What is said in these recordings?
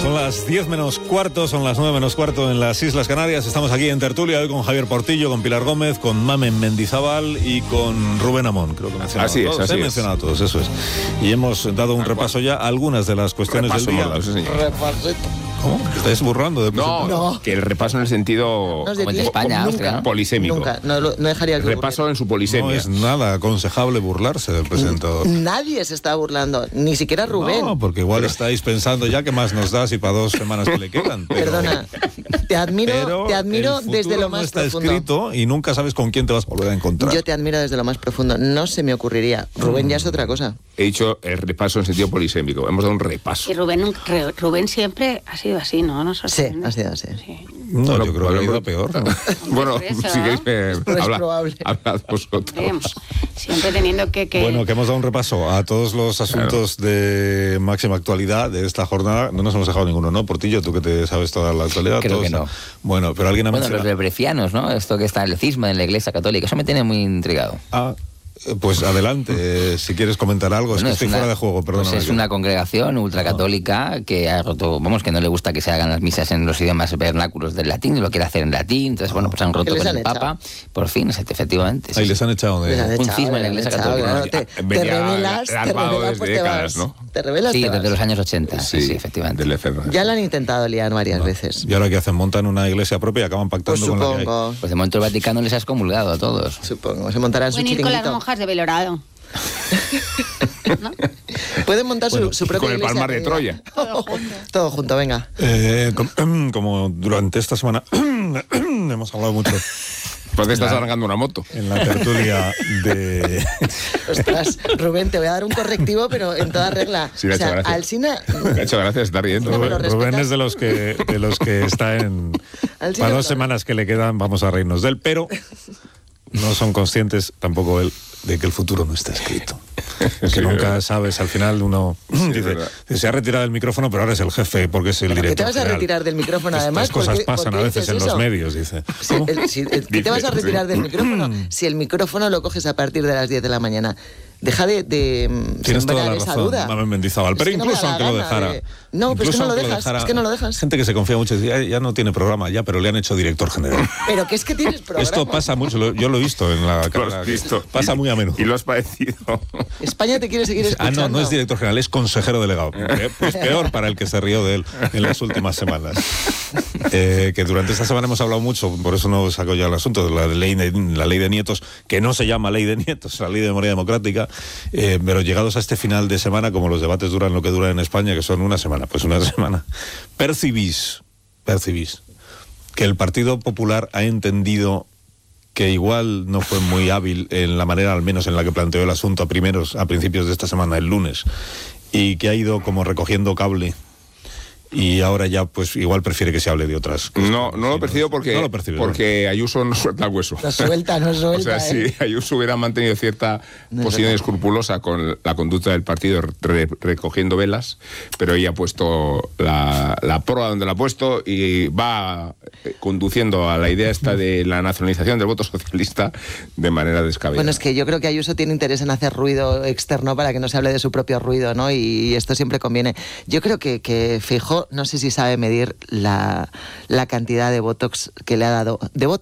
Son las 10 menos cuarto, son las 9 menos cuarto en las Islas Canarias. Estamos aquí en tertulia hoy con Javier Portillo, con Pilar Gómez, con Mamen Mendizábal y con Rubén Amón. Creo que he mencionado así todos. Es, así he mencionado a todos, eso es. Y hemos dado un repaso ya a algunas de las cuestiones del día. ¿Cómo? ¿Te estáis burlando? No, que el repaso en el sentido No es de como ti. en España, Austria, ¿no? polisémico. Nunca, no dejaría que Repaso ocurriera. en su polisemia. No es nada aconsejable burlarse del presentador. Nadie se está burlando, ni siquiera Rubén. No, porque igual estáis pensando ya qué más nos das y para 2 semanas que le quedan. Pero, Perdona, te admiro el desde futuro lo más no está profundo. escrito y nunca sabes con quién te vas a volver a encontrar. Yo te admiro desde lo más profundo. No se me ocurriría. Rubén ya es otra cosa. He dicho el repaso en sentido polisémico. Hemos dado un repaso. Y Rubén siempre ha sido así, ¿no? Nos Sí, sorprende. ha sido así. Sí. No, Bueno, yo creo que ha ido bueno, peor. Bueno, por eso, si queréis, Pues probable. hablad vosotros. Siempre teniendo que... Bueno, que hemos dado un repaso a todos los asuntos de máxima actualidad de esta jornada. No nos hemos dejado ninguno, ¿no? Portillo, tú que te sabes toda la actualidad. Creo todos, que no. Bueno, pero alguien ha Bueno, los mencionado... lebrefianos, ¿no? Esto que está en el cisma en la Iglesia Católica, eso me tiene muy intrigado. Pues adelante, si quieres comentar algo. Bueno, es que estoy fuera de juego, perdón. Pues es una congregación ultracatólica que ha roto, que no le gusta que se hagan las misas en los idiomas vernáculos del latín, y lo quiere hacer en latín. Entonces, pues han roto ¿Qué les con han el echado? Papa. Por fin, efectivamente. Ahí les han echado Les han de... Un echado, cisma en la les han Iglesia echado, Católica. claro, te Venía revelas, larvado desde pues te décadas, vas. ¿no? Te revelas, Sí, te desde vas. los años 80, sí, efectivamente. Del Eferra. Ya lo han intentado liar varias veces. ¿Y ahora qué hacen? ¿Montan una iglesia propia y acaban Pues pactando con la que hay? supongo, Pues de momento el Vaticano les ha excomulgado a todos. supongo. Se montarán su Pueden ir con las chiringuito. monjas de Belorado. ¿No? Pueden montar Bueno, su propia con el iglesia palmar de privada. Troya. Todo junto, venga. Como durante esta semana hemos hablado mucho Pues te estás arrancando una moto. en la tertulia de... Ostras, Rubén, te voy a dar un correctivo, pero en toda regla. Sí, le ha hecho gracia. Alsina... Me ha hecho gracia estar riendo. No me lo Rubén respetas. es de los que está en... Al Para 2 cine, semanas que le quedan vamos a reírnos de él, pero no son conscientes tampoco él de que el futuro no está escrito. Que Sí, nunca verdad. sabes, al final uno dice, verdad. se ha retirado del micrófono, pero ahora es el jefe porque es el ¿Pero qué director te vas a general. retirar del micrófono, además? Estas cosas ¿Por qué- pasan por a qué veces dices en los eso? medios, dice. ¿Qué te vas a Dice, retirar sí. del micrófono si el micrófono lo coges a partir de las 10 de la mañana? Deja de Tienes toda sembrar la esa razón, duda. Mamen Mendizábal. Pero Es que no me incluso da aunque lo gana dejara... de- No, pero es que incluso no lo aunque dejas, es que no lo dejas. Gente que se confía mucho, dice, ya no tiene programa, ya, pero le han hecho director general. Pero que es que tienes programa. Esto pasa mucho, yo lo he visto en la Lo carrera. has visto. Pasa muy a menudo. Y lo has padecido. España te quiere seguir escuchando. No es director general, es consejero delegado. Pues peor para el que se rió de él en las últimas semanas. Que durante esta semana hemos hablado mucho, por eso no saco ya el asunto de la ley de nietos, que no se llama ley de nietos, la ley de memoria democrática, pero llegados a este final de semana, como los debates duran lo que duran en España, que son una semana, percibís que el Partido Popular ha entendido que igual no fue muy hábil en la manera, al menos en la que planteó el asunto a principios de esta semana, el lunes, y que ha ido como recogiendo cable y ahora ya pues igual prefiere que se hable de otras cosas. No lo percibo porque, No lo percibes, porque Ayuso no suelta el hueso. No suelta, no suelta. O sea, si Ayuso hubiera mantenido cierta posición escrupulosa con la conducta del partido recogiendo velas, pero ella ha puesto la proa donde la ha puesto y va conduciendo a la idea esta de la nacionalización del voto socialista de manera descabellada. Bueno, es que yo creo que Ayuso tiene interés en hacer ruido externo para que no se hable de su propio ruido, ¿no? Y esto siempre conviene. Yo creo que Feijóo, no sé si sabe medir la cantidad de Botox que le ha dado,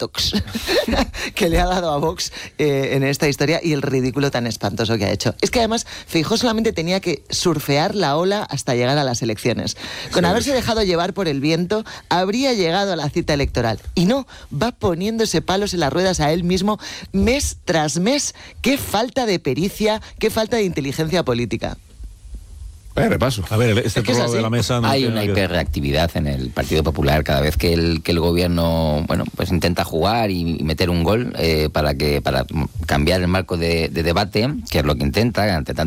que le ha dado a Vox en esta historia y el ridículo tan espantoso que ha hecho. Es que además Feijóo solamente tenía que surfear la ola hasta llegar a las elecciones. Con haberse dejado llevar por el viento, habría llegado a la cita electoral. Y no, va poniéndose palos en las ruedas a él mismo mes tras mes. Qué falta de pericia, qué falta de inteligencia política. Repaso. A ver, este Es que es otro lado así. de la mesa no Hay tiene una nada que- hiperreactividad en el Partido Popular cada vez que el gobierno pues intenta jugar y meter un gol para cambiar el marco de debate, que es lo que intenta ante